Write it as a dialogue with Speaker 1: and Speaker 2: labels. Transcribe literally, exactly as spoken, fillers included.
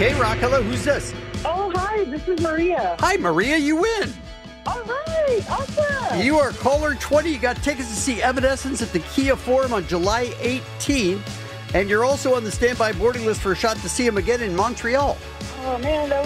Speaker 1: K-Rock, hello, who's this?
Speaker 2: Oh, hi, this is Maria.
Speaker 1: Hi, Maria, you win.
Speaker 2: All right, awesome.
Speaker 1: You are caller twenty. You got tickets to see Evanescence at the Kia Forum on July eighteenth. And you're also on the standby boarding list for a shot to see him again in Montreal.
Speaker 2: Oh, man, that